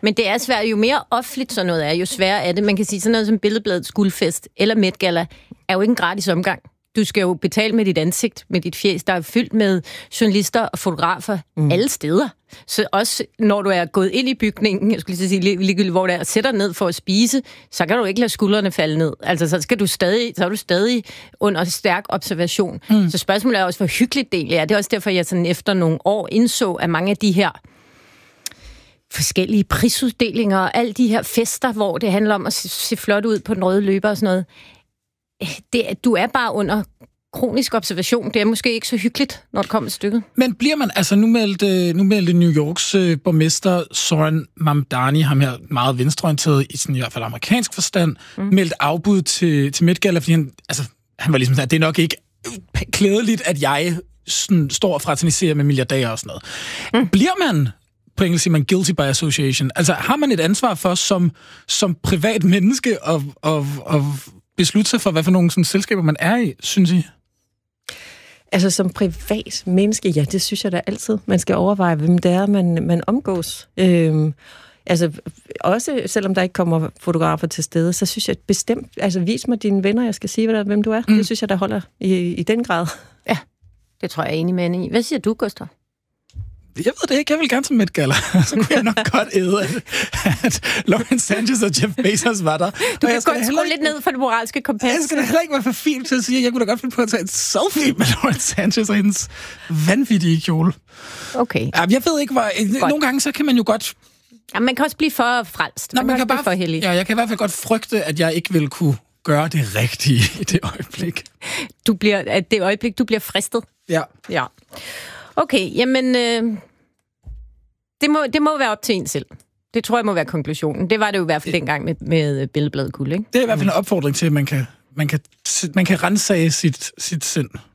Men det er svært. Jo mere offentligt sådan noget er, jo sværere er det. Man kan sige sådan noget som Billedbladets guldfest eller Met Gala er jo ikke en gratis omgang. Du skal jo betale med dit ansigt, med dit fjes, der er fyldt med journalister og fotografer alle steder. Så også når du er gået ind i bygningen, jeg skulle lige sige ligegyldigt, hvor det er, og sætter ned for at spise, så kan du ikke lade skuldrene falde ned. Altså, så er du stadig under stærk observation. Så spørgsmålet er også, hvor hyggeligt det er. Det er også derfor, jeg sådan efter nogle år indså, at mange af de her forskellige prisuddelinger og alle de her fester, hvor det handler om at se flot ud på den røde løber og sådan noget, du er bare under kronisk observation. Det er måske ikke så hyggeligt, når det kommer til stykket. Men bliver man, altså nu meldte New Yorks borgmester Zohran Mamdani, ham her meget venstreorienteret i sådan i hvert fald amerikansk forstand, meldt afbud til Met Gala, fordi han var ligesom sådan, at det er nok ikke klædeligt, at jeg sådan står og fraterniserer med milliardærer og sådan noget. Bliver man, på engelsk siger man guilty by association, altså har man et ansvar for som privat menneske og beslutte sig for, hvad for nogle sådan, selskaber man er i, synes I? Altså som privat menneske, ja, det synes jeg da altid. Man skal overveje, hvem det er, man omgås. Altså også, selvom der ikke kommer fotografer til stede, så synes jeg bestemt, altså vis mig dine venner, jeg skal sige, hvem du er. Det synes jeg, der holder i den grad. Ja, det tror jeg er enig med Anne i. Hvad siger du, Gustav? Jeg ved det ikke. Jeg vil gerne til Met Gala. Så kunne jeg nok godt æde, at Lawrence Sanchez og Jeff Bezos var der. Du kan godt skrue lidt ned for det moralske kompas. Jeg skal da heller ikke være for fint til at sige, at jeg kunne da godt finde på at tage et selfie med Lawrence Sanchez og hendes vanvittige kjole. Okay. Ja, jeg ved ikke, hvor... Nogle gange så kan man jo godt... Ja, man kan også blive for frelst. Man kan bare for heldig. Ja, jeg kan i hvert fald godt frygte, at jeg ikke vil kunne gøre det rigtige i det øjeblik. Du bliver fristet. Ja. Okay, jamen, det må være op til en selv. Det tror jeg må være konklusionen. Det var det jo i hvert fald dengang med Billedbladet Guld, ikke? Det er i hvert fald en opfordring til, at man kan ransage sit sind.